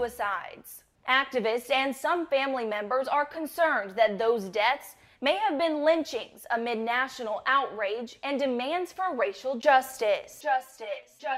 suicides. Activists and some family members are concerned that those deaths may have been lynchings amid national outrage and demands for racial justice.